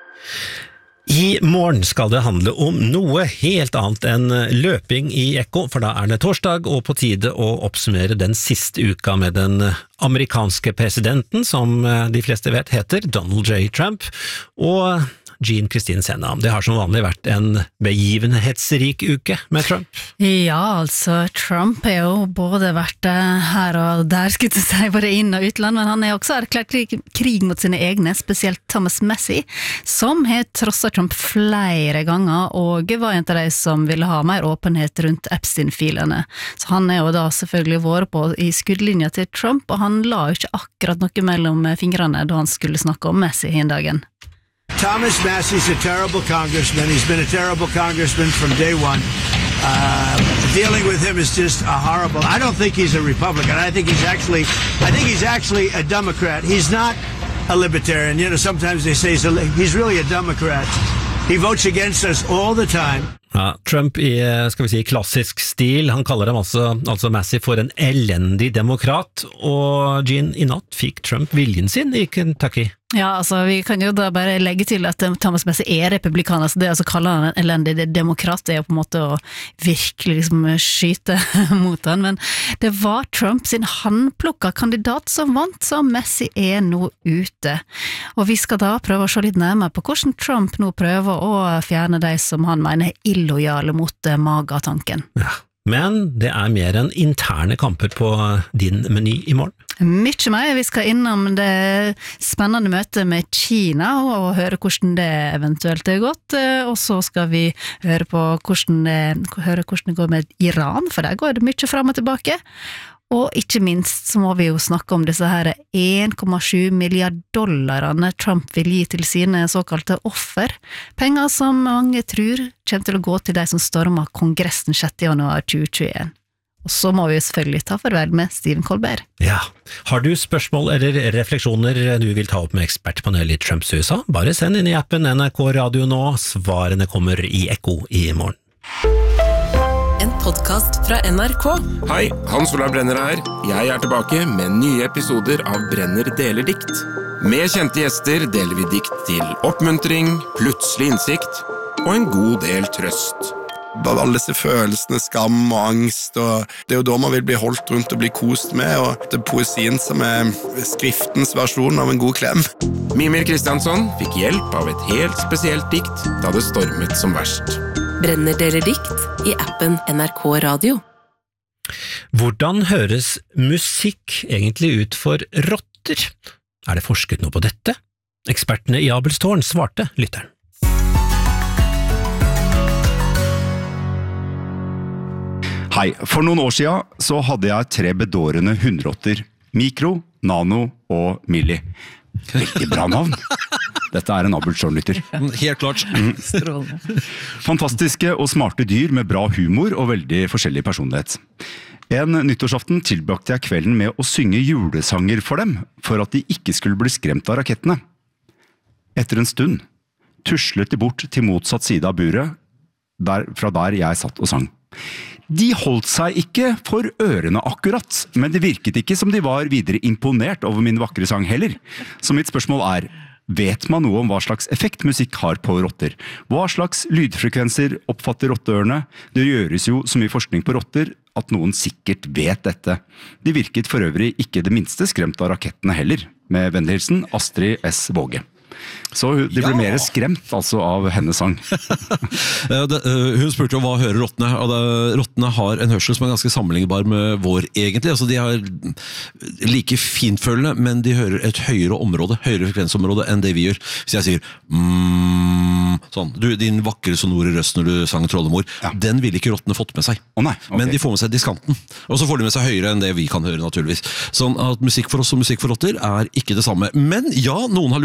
I morgen skal det handle om noe helt annet enn løping i Ekko, for da det torsdag og på tide å oppsummere den siste uka med den amerikanske presidenten, som de fleste vet heter Donald J. Trump, og Jean Christine Senna. Det har som vanlig vært en begivenhetsrik uke med Trump. Ja, altså, Trump har jo både vært her og der, skulle jeg si, både inn- og utland, men han har også erklært krig mot sine egne, spesielt Thomas Massie, som har trosset Trump flere ganger, og var en av de som ville ha mer åpenhet rundt Epstein-filene. Så han har jo da selvfølgelig vært på i skuddlinja til Trump, og han la jo ikke akkurat noe mellom fingrene da han skulle snakke om Massie en dagen. Thomas Massie's a terrible congressman. He's been a terrible congressman from day one. Dealing with him is just a horrible. I don't think he's a Republican. I think he's actually a Democrat. He's not a libertarian. You know, sometimes they say he's really a Democrat. He votes against us all the time. Ja, Trump i, skal vi si, klassisk stil. Han kaller dem altså Massie for en elendig demokrat, og Jean, i natt fikk Trump viljen sin i Kentucky. Ja, altså, vi kan jo da bare legge til at Thomas Massie republikaner, så det å kalle han en elendig demokrat, det jo på en måte å virkelig liksom skyte mot han, men det var Trump sin handplukka kandidat som vant, så Massie nå ute. Og vi skal da prøve å se litt nærmere på hvordan Trump nå prøver å fjerne de som han mener illojale mot MAGA-tanken. Ja. Men det mer enn interne kamper på din meny i morgen. Mykje mer. Vi skal innom det spennende møtet med Kina og høre hvordan det eventuelt gått, og så skal vi høre hvordan det går med Iran, for der går det mye frem og tilbake. Og ikke minst så må vi jo snakke om disse her 1,7 milliard dollarene Trump vil gi til sine såkalte offer. Penger som mange tror kommer til å gå til de som stormer Kongressen 6. januar 2021. Og så må vi jo selvfølgelig ta farvel med Stephen Colbert. Ja, har du spørsmål eller refleksjoner du vil ta opp med ekspertpanelet i Trumps USA? Bare send inn i appen NRK Radio nå. Svarene kommer i Ekko i morgen. En podcast fra NRK. Hei, Hans Olav Brenner her. Jeg tilbake med nye episoder av Brenner deler dikt. Med kjente gjester deler vi dikt til oppmuntring, plutselig innsikt og en god del trøst. Alle disse følelsene, skam og angst, og det jo da man vil bli holdt rundt og bli kost med, og det poesien som skriftens versjon av en god klem. Mimir Kristiansson fikk hjelp av et helt spesielt dikt da det stormet som verst. Brenner deler dikt i appen NRK Radio. Hvordan høres musikk egentlig ut for rotter? Det forsket noe på dette? Ekspertene i Abelstårn svarte lytteren. Hei, for noen år siden så hadde jeg 3 bedårende hundrotter. Mikro, Nano og Milli. Veldig bra navn. Dette en Abelstårn-lytter. Helt klart. Fantastiske og smarte dyr med bra humor og veldig forskjellig personlighet. En nyttårsaften tilbrakte jeg kvelden med å synge julesanger for dem, for at de ikke skulle bli skremt av rakettene. Etter en stund tuslet de bort til motsatt side av buret, fra der jeg satt og sang. De holdt seg ikke for ørene akkurat, men det virket ikke som de var videre imponert over min vakre sang heller. Så mitt spørsmål vet man noe om hva slags effekt musikk har på rotter? Hva slags lydfrekvenser oppfatter rotteørene? Det gjøres jo så mye forskning på rotter at noen sikkert vet dette. De virket for øvrig ikke det minste skremt av rakettene heller. Med vennlig hilsen, Astrid S. Våge. Så de ble mer skremt altså av hennes sang. Hun spurte jo hva hører rottene, og rottene har en hørsel som ganske sammenlignbar med vår egentlig. Altså de har like fintfølende, men de hører et høyere frekvensområde enn det vi gjør. Hvis jeg sier sånn, din vakre sonore røst når du sang Troldemor, den ville ikke rottene fått med seg. Nei, okay. Men de får med seg diskanten, og så får de med seg høyere enn det vi kan høre naturligvis. Sånn at musikk for oss og musikk for rotter ikke det samme. Men ja, noen har